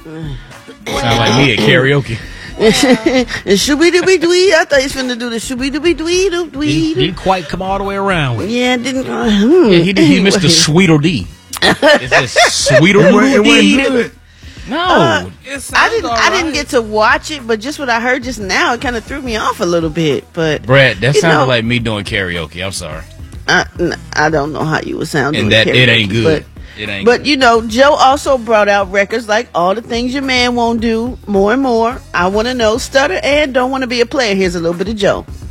Sound like me at karaoke. Shooby-dooby-dwee. I thought he was finna do the shooby-dooby-dwee-doo-dwee. Didn't quite come all the way around with it. Yeah, didn't. He missed the Sweeter D. Is this Sweeter It D? wasn't good. No. I didn't get to watch it, but just what I heard just now, it kind of threw me off a little bit. But Brett, that you sounded know, like me doing karaoke. I'm sorry. I don't know how you would sound. And doing that karaoke, it ain't good. But you know, Joe also brought out records like All the Things Your Man Won't Do, More and More, I Want to Know, Stutter, and Don't Want to Be a Player. Here's a little bit of Joe.